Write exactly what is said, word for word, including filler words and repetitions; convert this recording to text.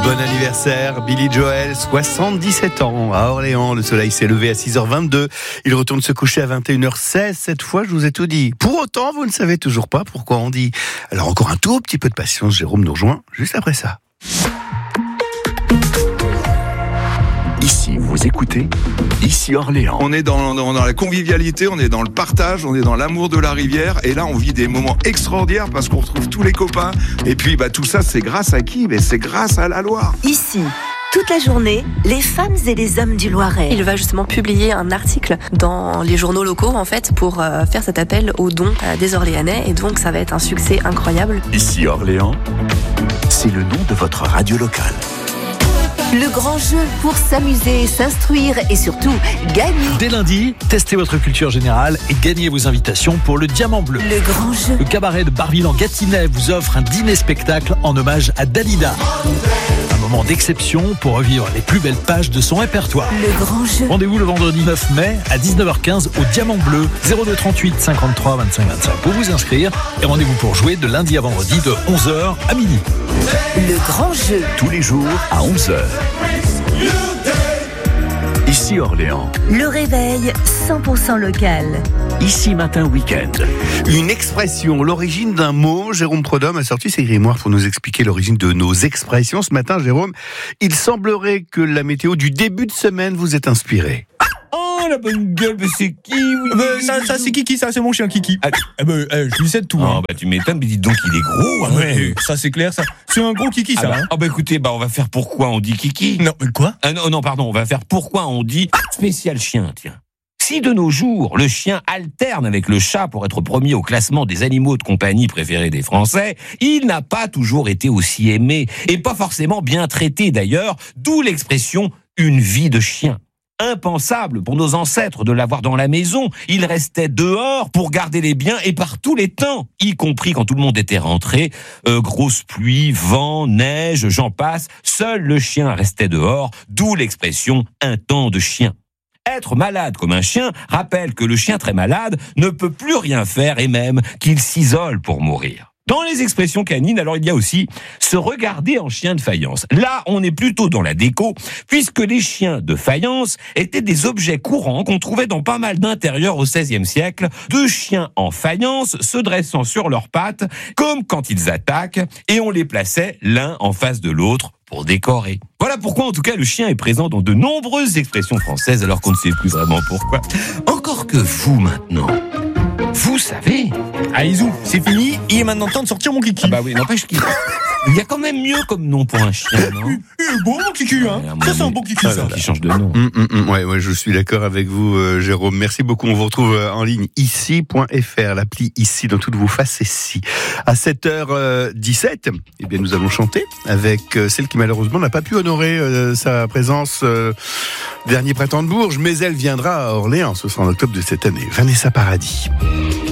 Bon anniversaire, Billy Joel, soixante-dix-sept ans, à Orléans. Le soleil s'est levé à six heures vingt-deux. Il retourne se coucher à vingt et une heures seize. Cette fois, je vous ai tout dit. Pour autant, vous ne savez toujours pas pourquoi on dit. Alors encore un tout petit peu de patience, Jérôme nous rejoint juste après ça. Ici, vous écoutez, ici Orléans. On est dans, dans, dans la convivialité, on est dans le partage, on est dans l'amour de la rivière. Et là, on vit des moments extraordinaires parce qu'on retrouve tous les copains. Et puis, bah, tout ça, c'est grâce à qui ? Mais c'est grâce à la Loire. Ici, toute la journée, les femmes et les hommes du Loiret. Il va justement publier un article dans les journaux locaux, en fait, pour euh, faire cet appel aux dons euh, des Orléanais. Et donc, ça va être un succès incroyable. Ici Orléans, c'est le nom de votre radio locale. Le grand jeu pour s'amuser, s'instruire et surtout gagner. Dès lundi, testez votre culture générale et gagnez vos invitations pour le Diamant Bleu. Le grand jeu. Le cabaret de Barville-en-Gâtinais vous offre un dîner-spectacle en hommage à Dalida. Un moment d'exception pour revivre les plus belles pages de son répertoire. Le grand jeu. Rendez-vous le vendredi neuf mai à dix-neuf heures quinze au Diamant Bleu, zéro deux trente-huit cinquante-trois vingt-cinq vingt-cinq pour vous inscrire. Et rendez-vous pour jouer de lundi à vendredi de onze heures à midi. Le grand jeu. Tous les jours à onze heures. Ici Orléans. Le réveil cent pour cent local. Ici Matin Week-end. Une expression, l'origine d'un mot. Jérôme Prodhomme a sorti ses grimoires pour nous expliquer l'origine de nos expressions. Ce matin, Jérôme, il semblerait que la météo du début de semaine vous ait inspiré. Oh, la bonne gueule, mais c'est qui oui, bah, ça, ça c'est Kiki, ça c'est mon chien Kiki. Ah, eh ben, eh, je lui sais de tout. Oh, hein. bah tu m'étonnes, mais dis donc il est gros. Ah, ouais, ça c'est clair, ça. C'est un gros Kiki, ah ça. bah, hein. oh bah écoutez, bah on va faire pourquoi on dit Kiki. Non, mais quoi ah, non, non, pardon, on va faire pourquoi on dit spécial chien, tiens. Si de nos jours, le chien alterne avec le chat pour être premier au classement des animaux de compagnie préférés des Français, il n'a pas toujours été aussi aimé, et pas forcément bien traité d'ailleurs, d'où l'expression « une vie de chien ». Impensable pour nos ancêtres de l'avoir dans la maison. Il restait dehors pour garder les biens et par tous les temps, y compris quand tout le monde était rentré. Euh, grosse pluie, vent, neige, j'en passe. Seul le chien restait dehors, d'où l'expression « un temps de chien ». Être malade comme un chien rappelle que le chien très malade ne peut plus rien faire et même qu'il s'isole pour mourir. Dans les expressions canines, alors il y a aussi se regarder en chien de faïence. Là, on est plutôt dans la déco, puisque les chiens de faïence étaient des objets courants qu'on trouvait dans pas mal d'intérieurs au seizième siècle. Deux chiens en faïence se dressant sur leurs pattes, comme quand ils attaquent, et on les plaçait l'un en face de l'autre pour décorer. Voilà pourquoi, en tout cas, le chien est présent dans de nombreuses expressions françaises, alors qu'on ne sait plus vraiment pourquoi. Encore que vous, maintenant, vous savez... Ah, Isou, c'est fini, il est maintenant temps de sortir mon Kiki. Ah bah oui, n'empêche qu'il il y a quand même mieux comme nom pour un chien, non ? Il est beau mon Kiki, hein. Ouais, Ça c'est un bon Kiki, ça. Qui change de nom. Hum, hum, hum, ouais, ouais, je suis d'accord avec vous, euh, Jérôme. Merci beaucoup. On vous retrouve euh, en ligne ici point f r, l'appli ici dans toutes vos facéties. À sept heures dix-sept, eh bien, nous allons chanter avec euh, celle qui malheureusement n'a pas pu honorer euh, sa présence euh, dernier printemps de Bourges, mais elle viendra à Orléans. Ce sera en octobre de cette année. Vanessa Paradis.